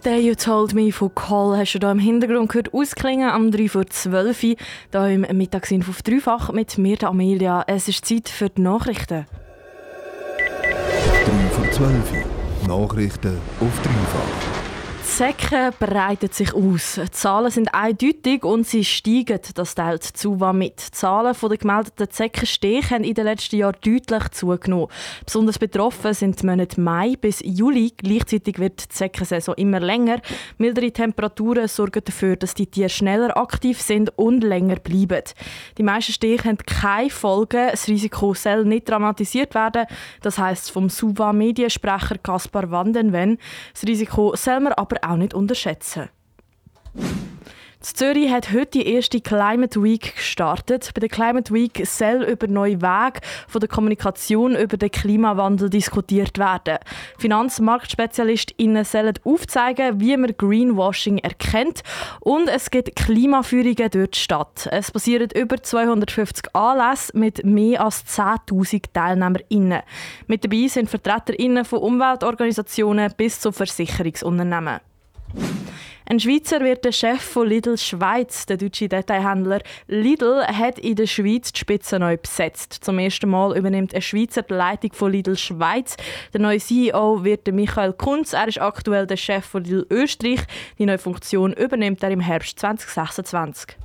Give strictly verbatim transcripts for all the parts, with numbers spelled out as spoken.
«Day You Told Me» von Cole hast du hier im Hintergrund gehört, ausklingen am drei vor zwölf, hier im Mittagsinfo auf Dreifach mit mir, der Amelia. Es ist Zeit für die Nachrichten. drei vor zwölf, Nachrichten auf Dreifach. Die Säcke breiten sich aus. Die Zahlen sind eindeutig und sie steigen, das teilt die SUVA mit. Die Zahlen der gemeldeten Zeckenstiche haben in den letzten Jahren deutlich zugenommen. Besonders betroffen sind die Monate Mai bis Juli. Gleichzeitig wird die Zeckensaison immer länger. Mildere Temperaturen sorgen dafür, dass die Tiere schneller aktiv sind und länger bleiben. Die meisten Stiche haben keine Folgen. Das Risiko soll nicht dramatisiert werden. Das heisst vom SUVA-Mediensprecher Kaspar Vandenwen. Das Risiko soll man aber auch nicht unterschätzen. In Zürich hat heute die erste Climate Week gestartet. Bei der Climate Week soll über neue Wege von der Kommunikation über den Klimawandel diskutiert werden. FinanzmarktspezialistInnen sollen aufzeigen, wie man Greenwashing erkennt. Und es gibt Klimaführungen durch die Stadt. Es passieren über zweihundertfünfzig Anlässe mit mehr als zehntausend TeilnehmerInnen. Mit dabei sind VertreterInnen von Umweltorganisationen bis zu Versicherungsunternehmen. Ein Schweizer wird der Chef von Lidl Schweiz. Der deutsche Detailhändler Lidl hat in der Schweiz die Spitze neu besetzt. Zum ersten Mal übernimmt ein Schweizer die Leitung von Lidl Schweiz. Der neue C E O wird Michael Kunz. Er ist aktuell der Chef von Lidl Österreich. Die neue Funktion übernimmt er im Herbst zwanzig sechsundzwanzig.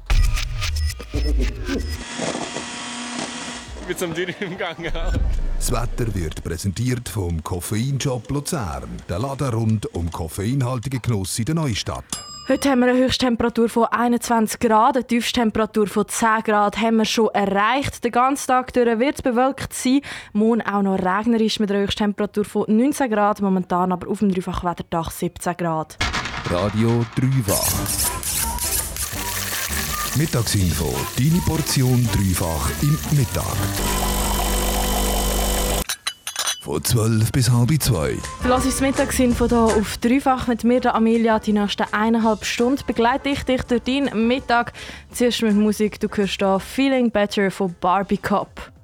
Mit so einem Dürre im Gang. Das Wetter wird präsentiert vom Koffeinshop Luzern. Der Laden rund um koffeinhaltigen Genuss in der Neustadt. Heute haben wir eine Höchsttemperatur von einundzwanzig Grad, eine Tiefsttemperatur von zehn Grad haben wir schon erreicht. Den ganzen Tag durch wird es bewölkt sein. Morgen auch noch regnerisch mit einer Höchsttemperatur von neunzehn Grad, momentan aber auf dem Dreifachwetterdach siebzehn Grad. Radio Dreifach. Mittagsinfo, deine Portion Dreifach im Mittag. Von zwölf bis halb zwei. Du hörst das Mittagsinfo hier auf Dreifach mit mir, der Amelia. Die nächsten eineinhalb Stunden begleite ich dich durch deinen Mittag. Zuerst mit Musik, du hörst hier «Feeling Better» von Barbie Cop.